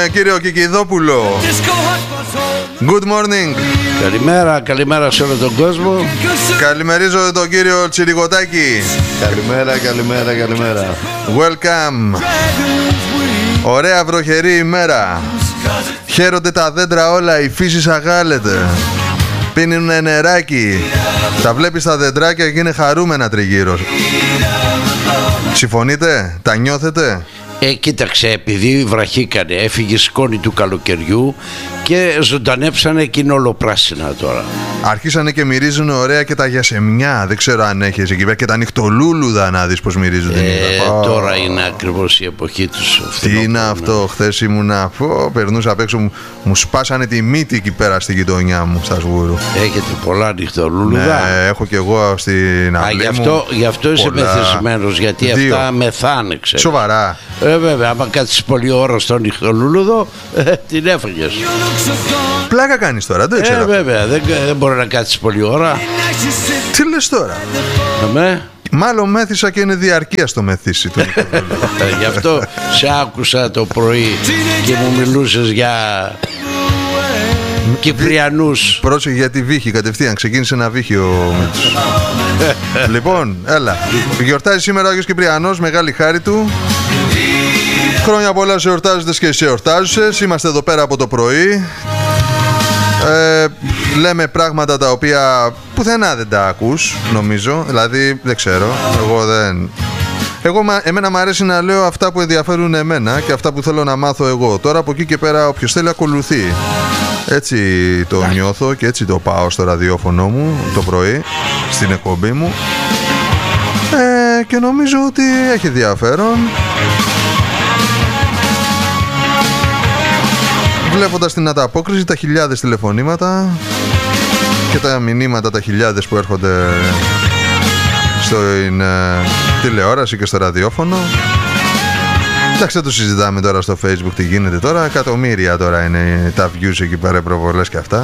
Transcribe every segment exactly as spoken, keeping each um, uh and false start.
Κύριο Κικιδόπουλο. Good morning. Καλημέρα, καλημέρα σε όλο τον κόσμο. Καλημερίζω τον κύριο Τσιρικοτάκη. Καλημέρα, καλημέρα, καλημέρα. Welcome. Ωραία βροχερή ημέρα. Χαίρονται τα δέντρα όλα, η φύση σαγάλεται. Πίνουν νεράκι. Τα βλέπεις τα δεντράκια και είναι χαρούμενα τριγύρω. Συμφωνείτε, τα νιώθετε? Ε, κοίταξε, επειδή βραχήκανε, έφυγε η σκόνη του καλοκαιριού και ζωντανέψανε και είναι ολοπράσινα τώρα. Αρχίσανε και μυρίζουν ωραία και τα γιασεμιά. Δεν ξέρω αν έχεις εκεί πέρα και τα νυχτολούλουδα να δεις πως μυρίζουν. Ε, τώρα είναι ακριβώς η εποχή τους. Τι είναι αυτό, χθες ήμουνα, πω, περνούσα απ' έξω, μου, μου σπάσανε τη μύτη εκεί πέρα στη γειτονιά μου, στα Σβούρου. Έχετε πολλά νυχτολούλουδα? Ναι, έχω και εγώ στην αυλή μου. Γι' αυτό, γι' αυτό είσαι μεθυσμένος, γιατί Δύο. αυτά μεθάνε, ξέρεις. Σοβαρά. Ε, βέβαια, άμα κάτσεις πολλή ώρα στον νυχτολούλουδο, ε, την έφαγες. Πλάκα κάνεις τώρα, δεν ξέρω. Ε, βέβαια, δεν, δεν μπορεί να κάτσεις πολλή ώρα. Τι λες τώρα? Αμέ. Μάλλον μέθησα και είναι διαρκεία στο μεθύσι του. Γι' αυτό σε άκουσα το πρωί και μου μιλούσες για Κυπριανούς. Πρόσεχε γιατί βύχει κατευθείαν, ξεκίνησε να βύχει ο Μίτσος. Λοιπόν, έλα. Γιορτάζει σήμερα ο Άγιος Κυπριανός, μεγάλη χάρη του. Χρόνια πολλά σε εορτάζοντες και σε εορτάζουσες. Είμαστε εδώ πέρα από το πρωί. Ε, λέμε πράγματα τα οποία πουθενά δεν τα ακούς, νομίζω. Δηλαδή, δεν ξέρω. Εγώ δεν... Εγώ, εμένα μου αρέσει να λέω αυτά που ενδιαφέρουν εμένα και αυτά που θέλω να μάθω εγώ. Τώρα από εκεί και πέρα όποιος θέλει ακολουθεί. Έτσι το νιώθω και έτσι το πάω στο ραδιόφωνο μου το πρωί, στην εκπομπή μου. Ε, και νομίζω ότι έχει ενδιαφέρον. Βλέποντας την ανταπόκριση, τα χιλιάδες τηλεφωνήματα και τα μηνύματα, τα χιλιάδες που έρχονται στην ε, τηλεόραση και στο ραδιόφωνο. Εντάξει, δεν το συζητάμε τώρα στο Facebook τι γίνεται τώρα. Εκατομμύρια τώρα είναι τα views εκεί πέρα, προβολές και αυτά.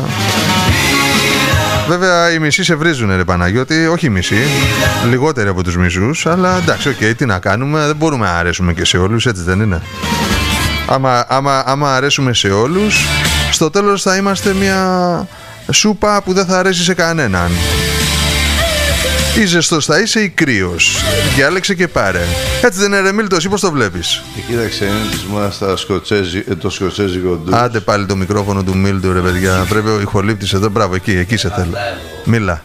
Βέβαια οι μισοί σε βρίζουνε ρε Παναγιώτη. Όχι οι μισοί, λιγότεροι από τους μισούς. Αλλά εντάξει, οκ, okay, τι να κάνουμε. Δεν μπορούμε να αρέσουμε και σε όλους, έτσι δεν είναι? Άμα, άμα, άμα αρέσουμε σε όλους, στο τέλος θα είμαστε μια σούπα που δεν θα αρέσει σε κανέναν. Ή ζεστός θα είσαι ή κρύος. Διάλεξε και πάρε. Έτσι δεν είναι ρε Μίλτο, εσύ πώς το βλέπεις? Κοίταξε, είναι της μόνας το σκοτσέζικο ντους. Άντε πάλι το μικρόφωνο του Μίλτου ρε παιδιά. Πρέπει ο ηχολήπτης εδώ, μπράβο, εκεί, εκεί σε θέλω. Μίλα.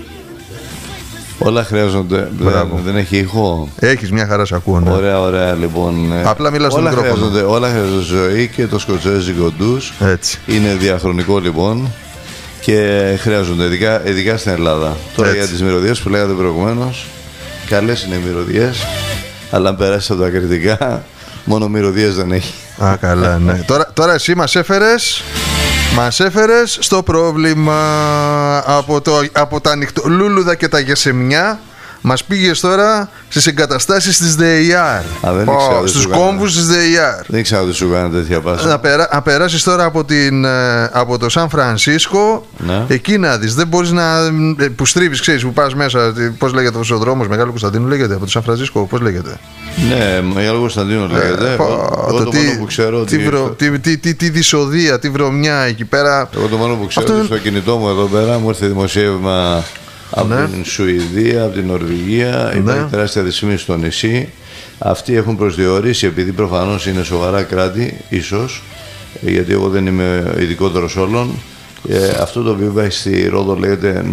Όλα χρειάζονται. Δεν, δεν έχει ήχο. Έχεις, μια χαρά σε ακούω. Ναι. Ωραία, ωραία, λοιπόν. Απλά μιλάς στο μικρόφωνο. Χρειάζονται, όλα χρειάζονται ζωή και το σκοτσέζικο ντους. Έτσι. Είναι διαχρονικό λοιπόν. Και χρειάζονται, ειδικά, ειδικά στην Ελλάδα. Τώρα έτσι. Για τις μυρωδιές που λέγατε προηγουμένως, καλές είναι οι μυρωδιές, αλλά αν περάσεις από τα κριτικά, μόνο μυρωδιές δεν έχει. Α, καλά, ναι. τώρα, τώρα εσύ μας έφερες, μας έφερες στο πρόβλημα από, το, από τα νυχτολούλουδα και τα γεσεμιά. Μας πήγες τώρα στις εγκαταστάσεις της ΔΕΙΑΡ. Oh, στους κόμβους της ΔΕΙΑΡ. Δεν ξέρω ότι σου κάνει τέτοια πάσα. Να, περά, να περάσεις τώρα από, την, από το Σαν Φρανσίσκο, ναι. Εκεί να δεις. Δεν μπορείς να. Που στρίβεις, ξέρεις, που πας μέσα. Πώς λέγεται αυτός ο δρόμος, Μεγάλο Κωνσταντίνου λέγεται, από το Σαν Φρανσίσκο, πώς λέγεται? Ναι, Μεγάλο Κωνσταντίνου λέγεται. Ε, εγώ το, το τι, μόνο που ξέρω. Τι, βρο, τι, τι, τι, τι δυσοδεία, τι βρωμιά εκεί πέρα. Εγώ το μόνο που ξέρω αυτό... στο κινητό μου εδώ πέρα μου ήρθε δημοσίευμα. Από ναι. την Σουηδία, από την Νορβηγία, ναι. Υπάρχει τεράστια δυσμίση στο νησί. Αυτοί έχουν προσδιορίσει, επειδή προφανώς είναι σοβαρά κράτη, ίσως, γιατί εγώ δεν είμαι ειδικότερος όλων. Ε, αυτό το οποίο έχει στη Ρόδο λέγεται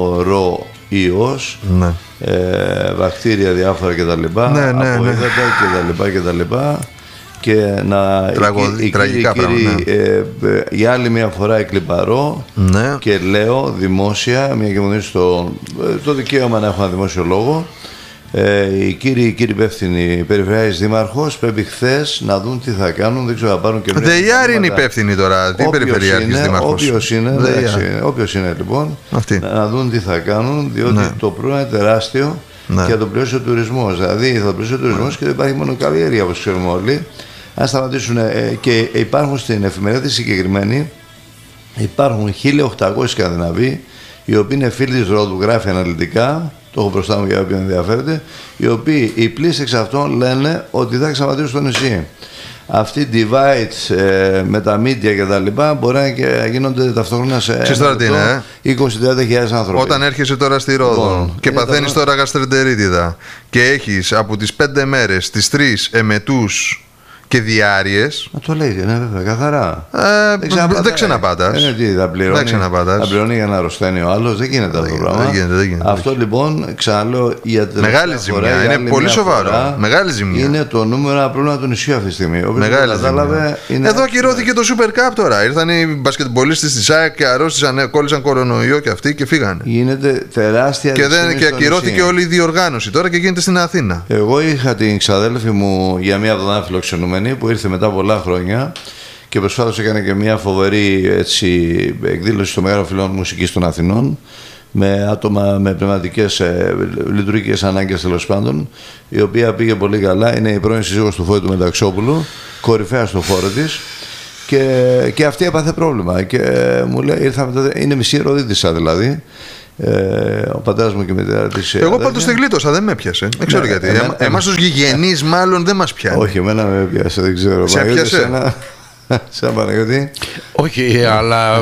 νοροϊός, ναι. ε, βακτήρια διάφορα κτλ. Ναι, ναι, από ύδατα κτλ. Και να Τραγωδί, η, τραγικά κύριοι, πράγματα, ναι. ε, ε, για άλλη μια φορά εκλιπαρώ, ναι. Και λέω δημόσια, μια και μου δίνει το, το δικαίωμα να έχω ένα δημόσιο λόγο, ε, οι κύριοι, οι κύριοι υπεύθυνοι περιφερειάρχης δήμαρχος πρέπει χθες να δουν τι θα κάνουν, δεν ξέρω να πάρουν και μια. ΔΕΙΑΡ είναι υπεύθυνοι τώρα, τι περιφερειάρχης δήμαρχος? Όποιος είναι, εντάξει, όποιος είναι λοιπόν, να, να δουν τι θα κάνουν, διότι ναι. Το πρόβλημα είναι τεράστιο, ναι. Και θα το πληρώσει ο τουρισμός. Δηλαδή θα το πληρώσει ο τουρισμός, ναι. Και δεν υπάρχει μόνο καλλιέργεια όπως ξέρουμε όλοι. Αν σταματήσουν ε, και υπάρχουν στην εφημερίδα συγκεκριμένη, υπάρχουν χίλια οκτακόσιοι Σκανδιναβοί, οι οποίοι είναι φίλοι της Ρόδου, γράφει αναλυτικά, το έχω μπροστά μου για όποιον ενδιαφέρεται, οι οποίοι οι πλήστοι εξ αυτών λένε ότι θα σταματήσουν στο νησί. αυτοί οι divides ε, με τα media και τα λοιπά μπορεί να και γίνονται ταυτόχρονα σε είκοσι με τριάντα χιλιάδες άνθρωποι. Όταν έρχεσαι τώρα στη Ρόδο λοιπόν, και παθαίνεις το... τώρα γαστρεντερίτιδα και έχεις από τις πέντε μέρες τις τρεις εμετούς και διάρειες. Μα το λέει, ναι, βέβαια, καθαρά. Ε, δεν ξαναπάτας. Δεν ξαναπάτας. Ε, τι, θα πληρώνει, θα πληρώνει για να αρρωσταίνει ο άλλος. Δεν γίνεται αυτό το πράγμα. Δεν γίνεται, δεν γίνεται. Αυτό λοιπόν, ξαναλέω, για την μεγάλη ζημιά. Είναι πολύ σοβαρό. Φορά, μεγάλη ζημιά. Είναι το νούμερο πρόβλημα του νησιού αυτή τη στιγμή. Μεγάλη ζημιά. Είναι... Εδώ ακυρώθηκε το Super Cup τώρα. Ήρθαν οι μπασκετμπολίστες της ΑΕΚ και αρρώστησαν, κόλλησαν κορονοϊό και αυτοί και φύγανε. Γίνεται τεράστια και, δεν, και ακυρώθηκε όλη η διοργάνωση τώρα και γίνεται στην Αθήνα. Εγώ είχα την ξαδέλφη μου για μία εβδομάδα φιλοξενούμενη που ήρθε μετά πολλά χρόνια και προσφάτως έκανε και μια φοβερή έτσι, εκδήλωση στο Μέγαρο Φιλών Μουσικής των Αθηνών με άτομα με πνευματικές ε, λειτουργικές ανάγκες τέλος πάντων, η οποία πήγε πολύ καλά. Είναι η πρώην σύζυγος του Φώτη του Μεταξόπουλου, κορυφαία στο φόρο της, και, και αυτή έπαθε πρόβλημα και μου λέει, ήρθαμε, είναι μισή Ροδίτισσα δηλαδή. Ε, ο πατέρας μου και η μητέρα της. Εγώ πάντως τη γλίτωσα, δεν με πιάσε. Δεν ξέρω ναι, γιατί. Εμά, εμάς τους γηγενείς μάλλον δεν μας πιάνει. Όχι, εμένα με πιάσε, δεν ξέρω. Σε πιάσε. Σαν Παναγιώτη. Όχι, αλλά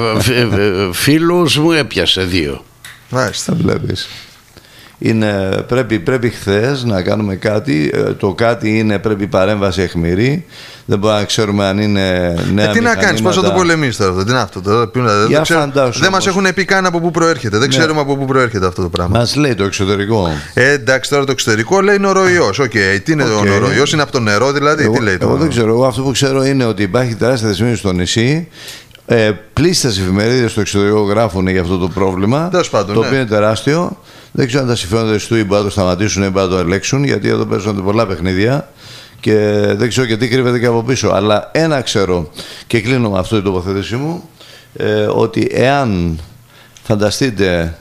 φίλους μου έπιασε δύο. Μάλιστα. Βλέπεις. Είναι, πρέπει, πρέπει χθες να κάνουμε κάτι. Το κάτι είναι πρέπει παρέμβαση αιχμηρή. Δεν μπορούμε να ξέρουμε αν είναι νέα. Ε, τι να κάνεις, πώς θα το πολεμήσεις τώρα, τι είναι αυτό τώρα, δεν, ξέρω, δεν μας έχουν πει καν από πού προέρχεται. Δεν ναι. ξέρουμε από πού προέρχεται αυτό το πράγμα. Μας λέει το εξωτερικό. Ε, εντάξει, τώρα το εξωτερικό λέει νοροϊός. Οκ, okay. τι είναι okay. ο νοροϊός, είναι από το νερό δηλαδή. Εγώ, τι λέει εγώ δεν ξέρω. Εγώ αυτό που ξέρω είναι ότι υπάρχει τεράστια δεσμεύση στο νησί. Ε, πλήστες εφημερίδες στο εξωτερικό γράφουν για αυτό το πρόβλημα. Πάντων, το ναι. οποίο είναι τεράστιο. Δεν ξέρω αν τα συμφέροντα του ή μπορεί να το σταματήσουν ή μπορεί να το ελέγξουν, γιατί εδώ παίζονται πολλά παιχνίδια και δεν ξέρω και τι κρύβεται και από πίσω. Αλλά ένα ξέρω, και κλείνω με αυτό την τοποθέτησή μου, ε, ότι εάν φανταστείτε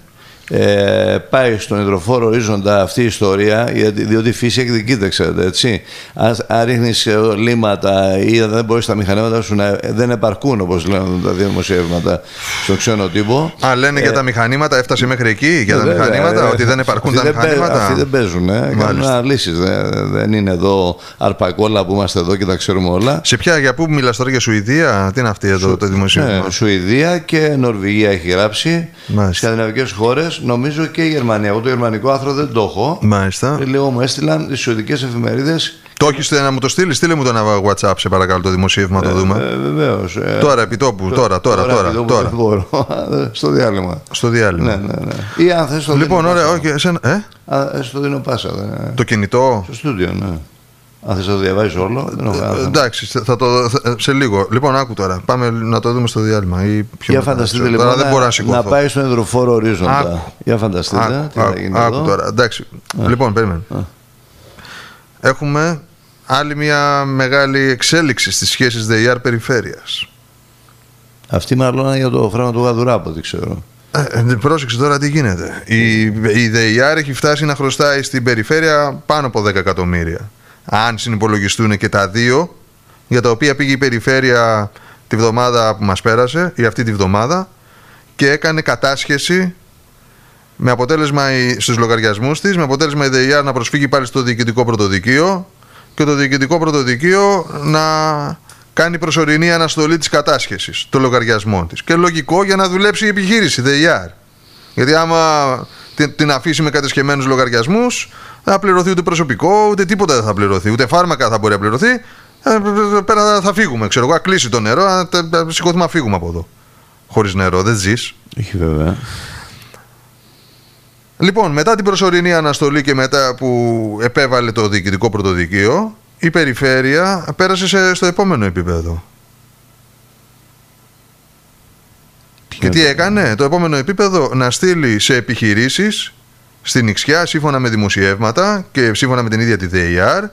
ε, πάει στον υδροφόρο ορίζοντα αυτή η ιστορία, γιατί, διότι η φύση εκδικείται, ξέρετε, έτσι. Αν, αν ρίχνεις λίματα ή δεν μπορείς τα μηχανήματα σου να δεν επαρκούν, όπως λένε τα δημοσιεύματα στον ξένο τύπο. Α, λένε ε, για τα μηχανήματα, έφτασε μέχρι εκεί για τα βέβαια, μηχανήματα, ε, ότι δεν επαρκούν τα μηχανήματα. Αυτοί δεν παίζουν, ε, κάνουν αναλύσεις. Δεν, δεν είναι εδώ αρπακόλα που είμαστε εδώ και τα ξέρουμε όλα. Σε ποια, για πού μιλάς τώρα, για Σουηδία, τι είναι αυτή εδώ Σου, το δημοσίευμα? Ναι, Σουηδία και Νορβηγία έχει γράψει, σκανδιναβικές χώρες. Νομίζω και η Γερμανία. Εγώ το γερμανικό άρθρο δεν το έχω. Μάλιστα. Λίγο μου έστειλαν τις σουηδικές εφημερίδες. Το έχεις να μου το στείλει, στείλε μου το ένα WhatsApp, σε παρακαλώ, το δημοσίευμα, ε, το δούμε. Ε, Βεβαίως. Ε, τώρα, επί τόπου, τώρα, τώρα, τώρα. τώρα, τώρα. Δεν μπορώ. Στο διάλειμμα. Στο διάλειμμα. Ναι, ναι, ναι. Ή αν θες το λοιπόν, ωραία, όχι, εσένα, ε? Α, στο δίνω πάσα. Ναι. Το κινητό. Στο στούντιο, ναι. Αν θες να το διαβάζεις όλο, δεν έχω ε, εντάξει, θα το, θα, σε λίγο. Λοιπόν, άκου τώρα. Πάμε να το δούμε στο διάλειμμα. Ή πιο για φανταστείτε λοιπόν τώρα, δεν μπορώ να, να, να πάει στον υδροφόρο ορίζοντα. Άκου. Για φανταστείτε. Άκου, τι άκου, θα γίνει άκου εδώ. Τώρα. Εντάξει. Α. Λοιπόν, περίμενε. Α. Έχουμε άλλη μια μεγάλη εξέλιξη στις σχέσεις ΔΕΙΑΡ περιφέρειας. Αυτή μάλλον είναι για το φράγμα του Γαδουρά, από ό,τι ξέρω. Ε, πρόσεξε τώρα τι γίνεται. Η, η ΔΕΙΑΡ έχει φτάσει να χρωστάει στην περιφέρεια πάνω από δέκα εκατομμύρια. Αν συνυπολογιστούν και τα δύο, για τα οποία πήγε η περιφέρεια τη βδομάδα που μας πέρασε, ή αυτή τη βδομάδα, και έκανε κατάσχεση με αποτέλεσμα στους λογαριασμούς της, με αποτέλεσμα η ΔΕΙΑΡ να προσφύγει πάλι στο διοικητικό πρωτοδικείο και το διοικητικό πρωτοδικείο να κάνει προσωρινή αναστολή της κατάσχεσης των λογαριασμών της. Και λογικό για να δουλέψει η επιχείρηση ΔΕΙΑΡ. Γιατί άμα την αφήσει με κατεσχεμένους λογαριασμούς, δεν θα πληρωθεί ούτε προσωπικό, ούτε τίποτα δεν θα πληρωθεί, ούτε φάρμακα θα μπορεί να πληρωθεί. Πέρα θα φύγουμε, ξέρω εγώ, κλείσει το νερό, να σηκωθούμε να φύγουμε από εδώ. Χωρίς νερό, δεν ζεις. Έχει βέβαια. Λοιπόν, μετά την προσωρινή αναστολή και μετά που επέβαλε το διοικητικό πρωτοδικείο, η περιφέρεια πέρασε σε, στο επόμενο επίπεδο. Τι και τι έκανε? Το επόμενο επίπεδο να στείλει σε επιχειρήσεις στην Ιξιά, σύμφωνα με δημοσιεύματα και σύμφωνα με την ίδια τη ΔΕΙΑΡ,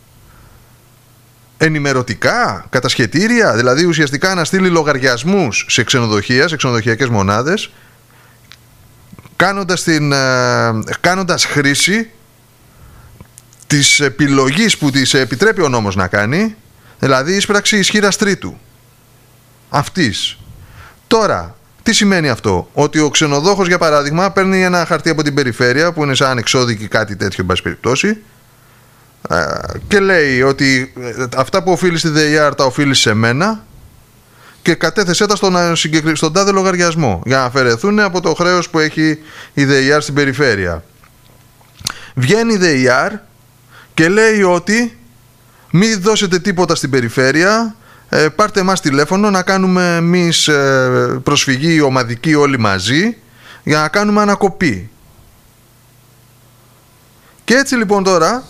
ενημερωτικά, κατασχετήρια, δηλαδή ουσιαστικά να στείλει λογαριασμούς σε ξενοδοχεία, σε ξενοδοχειακές μονάδες, κάνοντας, την, κάνοντας χρήση της επιλογής που της επιτρέπει ο νόμος να κάνει, δηλαδή εισπράξη ισχύρας τρίτου. Αυτής. Τώρα, τι σημαίνει αυτό? Ότι ο ξενοδόχος, για παράδειγμα, παίρνει ένα χαρτί από την περιφέρεια που είναι σαν εξώδικη κάτι τέτοιο, εν πάση περιπτώσει, και λέει ότι αυτά που οφείλει στη ΔΕΙΑΡ τα οφείλει σε μένα και κατέθεσέ τα στον, στον τάδε λογαριασμό για να αφαιρεθούν από το χρέος που έχει η ΔΕΙΑΡ στην περιφέρεια. Βγαίνει η ΔΕΙΑΡ και λέει ότι μη δώσετε τίποτα στην περιφέρεια, ε, πάρτε εμάς τηλέφωνο να κάνουμε εμείς ε, προσφυγή ομαδική όλοι μαζί για να κάνουμε ανακοπή. Και έτσι λοιπόν τώρα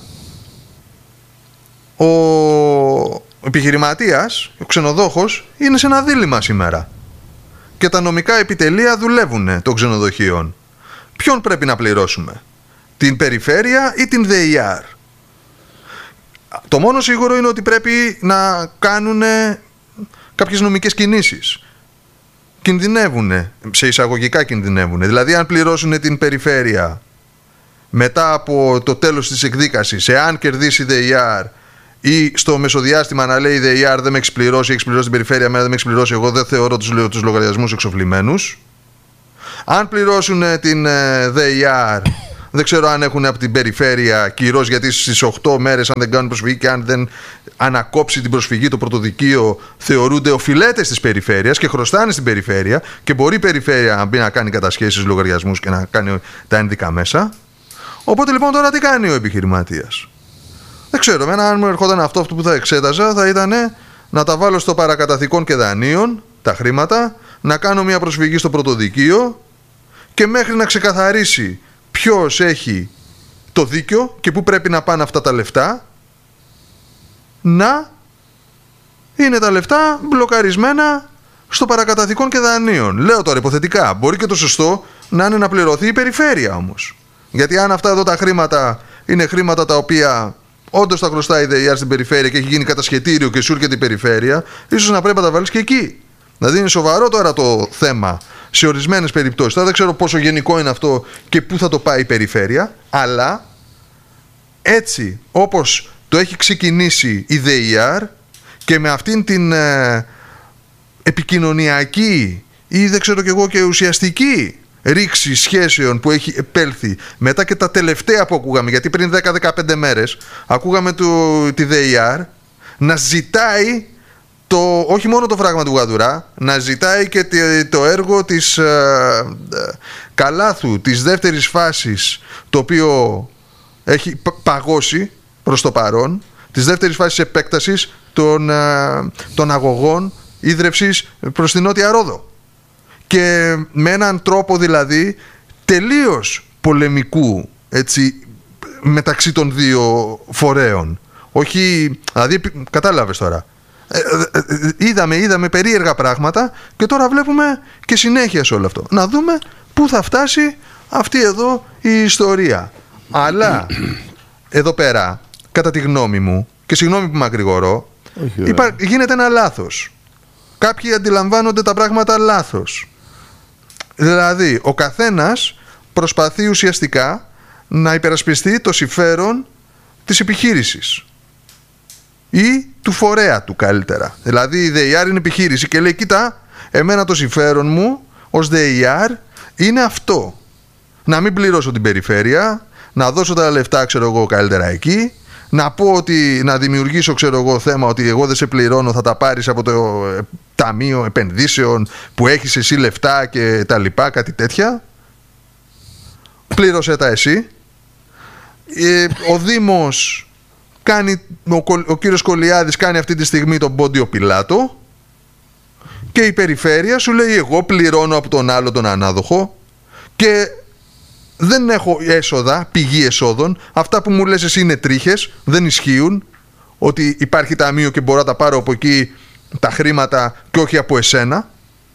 ο επιχειρηματίας, ο ξενοδόχος, είναι σε ένα δίλημμα σήμερα και τα νομικά επιτελεία δουλεύουν των ξενοδοχείων. Ποιον πρέπει να πληρώσουμε, την περιφέρεια ή την ΔΕΙΑΡ? Το μόνο σίγουρο είναι ότι πρέπει να κάνουν κάποιες νομικές κινήσεις. Κινδυνεύουν, σε εισαγωγικά κινδυνεύουν. Δηλαδή αν πληρώσουν την περιφέρεια μετά από το τέλος της εκδίκασης, εάν κερδίσει η ΔΕΙΑΡ, ή στο μεσοδιάστημα να λέει η ΔΕΙΑΡ δεν με έχει πληρώσει, έχει πληρώσει την περιφέρεια, εμένα δεν με έχει πληρώσει, εγώ δεν θεωρώ τους, τους λογαριασμούς εξοφλημένους. Αν πληρώσουν την ΔΕΙΑΡ, δεν ξέρω αν έχουν από την περιφέρεια κυρώσει, γιατί στις οκτώ μέρες, αν δεν κάνουν προσφυγή και αν δεν ανακόψει την προσφυγή το πρωτοδικείο, θεωρούνται οφειλέτες της περιφέρειας και χρωστάνε στην περιφέρεια και μπορεί η περιφέρεια να μπει να κάνει κατασχέσεις λογαριασμούς και να κάνει τα ένδικα μέσα. Οπότε λοιπόν τώρα τι κάνει ο επιχειρηματίας? Δεν ξέρω, εμένα αν μου ερχόταν αυτό, αυτό που θα εξέταζα θα ήταν να τα βάλω στο παρακαταθηκόν και δανείων, τα χρήματα, να κάνω μια προσφυγή στο πρωτοδικείο και μέχρι να ξεκαθαρίσει ποιος έχει το δίκιο και πού πρέπει να πάνε αυτά τα λεφτά, να είναι τα λεφτά μπλοκαρισμένα στο παρακαταθηκόν και δανείων. Λέω τώρα υποθετικά, μπορεί και το σωστό να είναι να πληρωθεί η περιφέρεια όμως. Γιατί αν αυτά εδώ τα χρήματα είναι χρήματα τα οποία όντως τα χρωστάει η ΔΕΙΑΡ στην περιφέρεια και έχει γίνει κατασχετήριο και σου έρχεται η περιφέρεια, ίσως να πρέπει να τα βάλεις και εκεί. Δηλαδή είναι σοβαρό τώρα το θέμα σε ορισμένες περιπτώσεις. Τώρα δεν ξέρω πόσο γενικό είναι αυτό και πού θα το πάει η περιφέρεια, αλλά έτσι όπως το έχει ξεκινήσει η ΔΕΙΑΡ και με αυτήν την ε, επικοινωνιακή ή δεν ξέρω κι εγώ και ουσιαστική ρήξη σχέσεων που έχει επέλθει μετά και τα τελευταία που ακούγαμε, γιατί πριν δέκα με δεκαπέντε μέρες ακούγαμε το, τη ΔΕΙΑΡ να ζητάει το, όχι μόνο το φράγμα του Γαδουρά, να ζητάει και το έργο της ε, Καλάθου, της δεύτερης φάσης, το οποίο έχει παγώσει προς το παρόν, της δεύτερης φάσης επέκτασης των, ε, των αγωγών ίδρευσης προς την Νότια Ρόδο. Και με έναν τρόπο δηλαδή τελείως πολεμικού, έτσι, μεταξύ των δύο φορέων. Όχι, δηλαδή κατάλαβες τώρα. Ε, ε, ε, είδαμε, είδαμε περίεργα πράγματα και τώρα βλέπουμε και συνέχεια σε όλο αυτό. Να δούμε πού θα φτάσει αυτή εδώ η ιστορία. Αλλά εδώ πέρα, κατά τη γνώμη μου, και συγγνώμη που μακρηγορώ, υπά, γίνεται ένα λάθος. Κάποιοι αντιλαμβάνονται τα πράγματα λάθος. Δηλαδή, ο καθένας προσπαθεί ουσιαστικά να υπερασπιστεί το συμφέρον της επιχείρησης ή του φορέα του καλύτερα. Δηλαδή η ΔΕΙΑΡ είναι επιχείρηση και λέει, κοίτα, εμένα το συμφέρον μου ως ΔΕΙΑΡ είναι αυτό. Να μην πληρώσω την περιφέρεια, να δώσω τα λεφτά, ξέρω εγώ, καλύτερα εκεί, να πω ότι, να δημιουργήσω, ξέρω εγώ, θέμα ότι εγώ δεν σε πληρώνω, θα τα πάρεις από το Ταμείο Επενδύσεων που έχεις εσύ λεφτά και τα λοιπά, κάτι τέτοια. Πλήρωσέ τα εσύ. Ε, ο Δήμος κάνει, ο, ο κύριος Κολιάδης κάνει αυτή τη στιγμή τον Πόντιο Πιλάτο και η περιφέρεια σου λέει, εγώ πληρώνω από τον άλλο τον ανάδοχο και δεν έχω έσοδα, πηγή εσόδων. Αυτά που μου λες εσύ είναι τρίχες, δεν ισχύουν. Ότι υπάρχει ταμείο και μπορώ να τα πάρω από εκεί τα χρήματα και όχι από εσένα.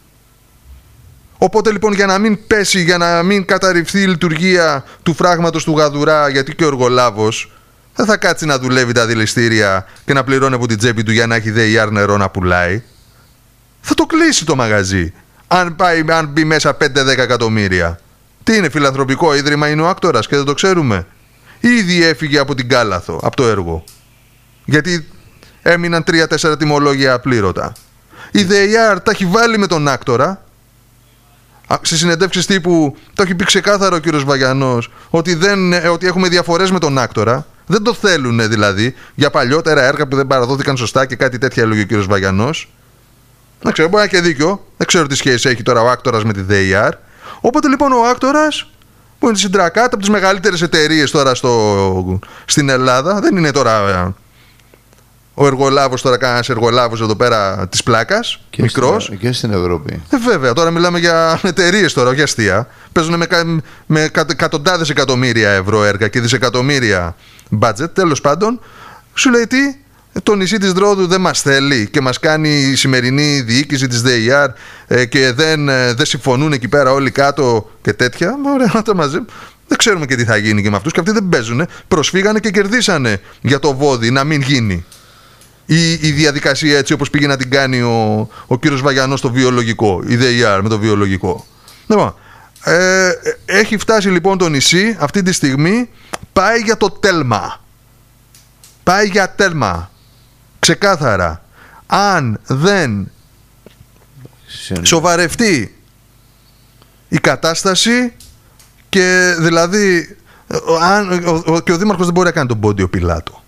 Οπότε λοιπόν, για να μην πέσει, για να μην καταρριφθεί η λειτουργία του φράγματος του Γαδουρά, γιατί και ο εργολάβος δεν θα κάτσει να δουλεύει τα δηληστήρια και να πληρώνει από την τσέπη του για να έχει ΔΕΙΑΡ νερό να πουλάει. Θα το κλείσει το μαγαζί αν, πάει, αν μπει μέσα πέντε δέκα εκατομμύρια. Τι είναι, φιλανθρωπικό ίδρυμα είναι ο Άκτορας και δεν το ξέρουμε? Ήδη έφυγε από την Κάλαθο, από το έργο, γιατί έμειναν τρία τέσσερα τιμολόγια απλήρωτα. Η ΔΕΙΑΡ τα έχει βάλει με τον Άκτορα. Στις συνεντεύξεις τύπου το έχει πει ξεκάθαρο ο κύριος Βαγιανός ότι, δεν, ότι έχουμε διαφορές με τον Άκτορα. Δεν το θέλουν δηλαδή για παλιότερα έργα που δεν παραδόθηκαν σωστά και κάτι τέτοια, έλεγε ο κύριος Βαγιανός. Δεν ξέρω, μπορεί να έχει και δίκιο. Δεν ξέρω τι σχέση έχει τώρα ο Άκτορας με τη ΔΕΙΑΡ. Οπότε λοιπόν ο Άκτορας, που είναι τη Συντρακάτ, από τις μεγαλύτερες εταιρείες τώρα στο, στην Ελλάδα, δεν είναι τώρα ο εργολάβος, τώρα κανένας εργολάβος εδώ πέρα της πλάκας, και μικρός. Στην, και στην Ευρώπη. Ε, βέβαια, τώρα μιλάμε για εταιρείες τώρα, όχι αστεία. Παίζουν με, με εκατοντάδες εκατομμύρια ευρώ έργα και δισεκατομμύρια budget. Τέλος πάντων, σου λέει τι, το νησί της Ρόδου δεν μας θέλει και μας κάνει η σημερινή διοίκηση της ΔΕΙΑΡ ε, και δεν, ε, δεν συμφωνούν εκεί πέρα όλοι κάτω και τέτοια. Ωραία, να τα μαζί. Δεν ξέρουμε και τι θα γίνει και με αυτούς, και αυτοί δεν παίζουν. Προσφύγανε και κερδίσανε για το βόδι να μην γίνει η, η διαδικασία έτσι όπως πήγε να την κάνει ο, ο κύριος Βαγιανός στο βιολογικό, η ΔΕΙΑΡ με το βιολογικό. Λοιπόν, ε, έχει φτάσει λοιπόν το νησί αυτή τη στιγμή, πάει για το τέλμα. Πάει για τέλμα. Ξεκάθαρα. Αν δεν σοβαρευτεί η κατάσταση, και δηλαδή αν, ο, ο, και ο Δήμαρχος δεν μπορεί να κάνει τον πόντιο Πιλάτο.